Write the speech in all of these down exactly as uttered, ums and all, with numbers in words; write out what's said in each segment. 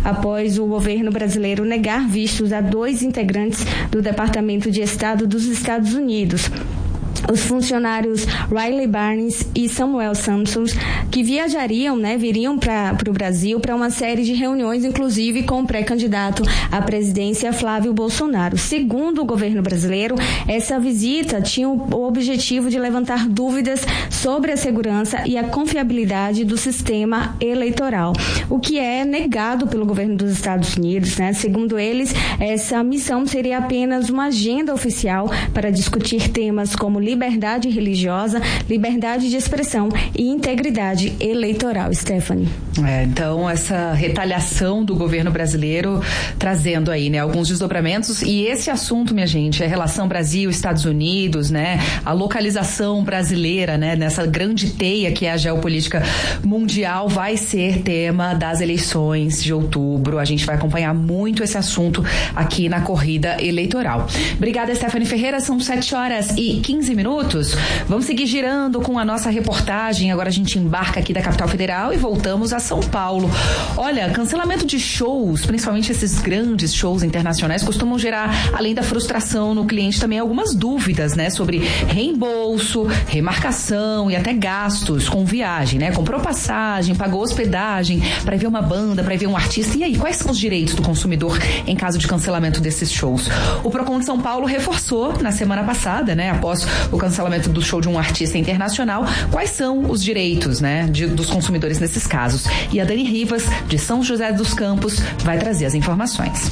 após o governo brasileiro negar vistos a dois integrantes do Departamento de Estado dos Estados Unidos. Os funcionários Riley Barnes e Samuel Sampson, que viajariam, né, viriam para o Brasil para uma série de reuniões, inclusive com o pré-candidato à presidência Flávio Bolsonaro. Segundo o governo brasileiro, essa visita tinha o objetivo de levantar dúvidas sobre a segurança e a confiabilidade do sistema eleitoral, o que é negado pelo governo dos Estados Unidos, né? Segundo eles, essa missão seria apenas uma agenda oficial para discutir temas como liberdade religiosa, liberdade de expressão e integridade eleitoral. Stephanie. É, então, essa retaliação do governo brasileiro trazendo aí, né, alguns desdobramentos, e esse assunto, minha gente, é a relação Brasil-Estados Unidos, né, a localização brasileira, né, nessa grande teia que é a geopolítica mundial, vai ser tema das eleições de outubro. A gente vai acompanhar muito esse assunto aqui na corrida eleitoral. Obrigada, Stephanie Ferreira. São sete horas e quinze minutos. Vamos seguir girando com a nossa reportagem. Agora a gente embarca aqui da capital federal e voltamos a São Paulo. Olha, cancelamento de shows, principalmente esses grandes shows internacionais, costumam gerar, além da frustração no cliente, também algumas dúvidas, né, sobre reembolso, remarcação e até gastos com viagem, né? Comprou passagem, pagou hospedagem para ver uma banda, para ver um artista. E aí, quais são os direitos do consumidor em caso de cancelamento desses shows? O Procon de São Paulo reforçou na semana passada, né, após o cancelamento do show de um artista internacional, quais são os direitos, né, de, dos consumidores nesses casos. E a Dani Rivas, de São José dos Campos, vai trazer as informações.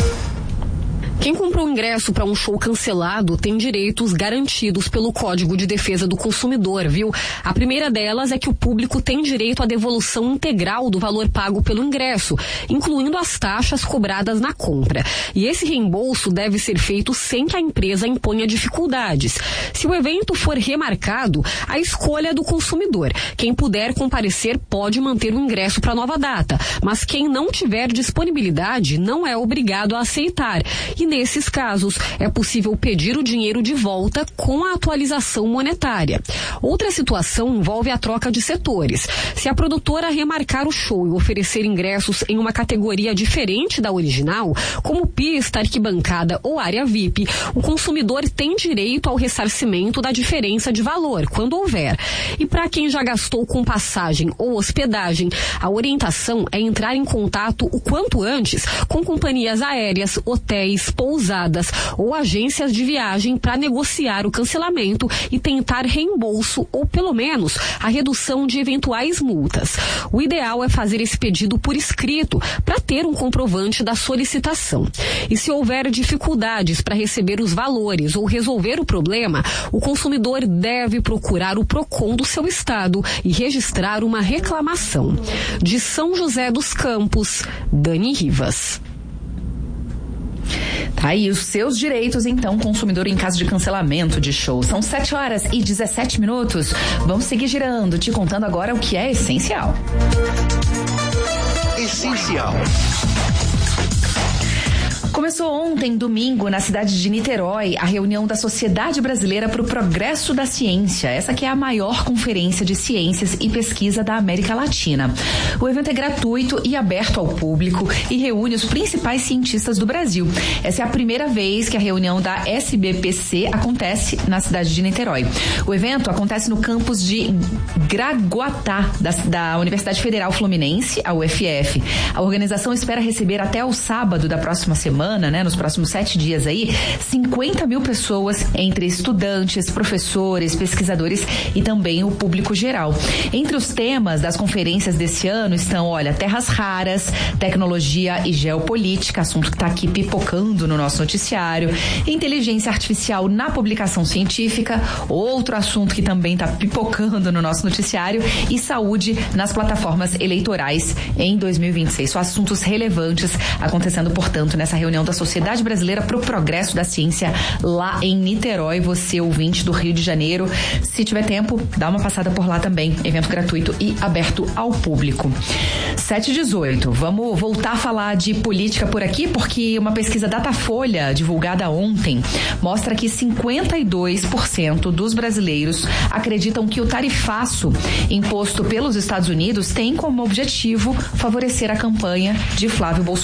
Quem comprou ingresso para um show cancelado tem direitos garantidos pelo Código de Defesa do Consumidor, viu? A primeira delas é que o público tem direito à devolução integral do valor pago pelo ingresso, incluindo as taxas cobradas na compra. E esse reembolso deve ser feito sem que a empresa imponha dificuldades. Se o evento for remarcado, a escolha é do consumidor. Quem puder comparecer pode manter o ingresso para nova data, mas quem não tiver disponibilidade não é obrigado a aceitar. E nesses casos, é possível pedir o dinheiro de volta com a atualização monetária. Outra situação envolve a troca de setores. Se a produtora remarcar o show e oferecer ingressos em uma categoria diferente da original, como pista, arquibancada ou área V I P, o consumidor tem direito ao ressarcimento da diferença de valor, quando houver. E para quem já gastou com passagem ou hospedagem, a orientação é entrar em contato o quanto antes com companhias aéreas, hotéis, pousadas ou agências de viagem para negociar o cancelamento e tentar reembolso ou pelo menos a redução de eventuais multas. O ideal é fazer esse pedido por escrito para ter um comprovante da solicitação. E se houver dificuldades para receber os valores ou resolver o problema, o consumidor deve procurar o Procon do seu estado e registrar uma reclamação. De São José dos Campos, Dani Rivas. Tá aí os seus direitos, então, consumidor, em caso de cancelamento de show. São sete horas e dezessete minutos. Vamos seguir girando, te contando agora o que é essencial. Essencial. Começou ontem, domingo, na cidade de Niterói, a reunião da Sociedade Brasileira para o Progresso da Ciência. Essa que é a maior conferência de ciências e pesquisa da América Latina. O evento é gratuito e aberto ao público e reúne os principais cientistas do Brasil. Essa é a primeira vez que a reunião da S B P C acontece na cidade de Niterói. O evento acontece no campus de Gragoatá, da, da Universidade Federal Fluminense, a U F F. A organização espera receber até o sábado da próxima semana, né, nos próximos sete dias aí, cinquenta mil pessoas, entre estudantes, professores, pesquisadores e também o público geral. Entre os temas das conferências desse ano estão, olha, terras raras, tecnologia e geopolítica, assunto que está aqui pipocando no nosso noticiário, inteligência artificial na publicação científica, outro assunto que também está pipocando no nosso noticiário, e saúde nas plataformas eleitorais em dois mil e vinte e seis. São assuntos relevantes acontecendo, portanto, nessa reunião da Sociedade Brasileira para o Progresso da Ciência lá em Niterói. Você, ouvinte do Rio de Janeiro, se tiver tempo, dá uma passada por lá também. Evento gratuito e aberto ao público. sete e dezoito. Vamos voltar a falar de política por aqui, porque uma pesquisa Datafolha, divulgada ontem, mostra que cinquenta e dois por cento dos brasileiros acreditam que o tarifaço imposto pelos Estados Unidos tem como objetivo favorecer a campanha de Flávio Bolsonaro.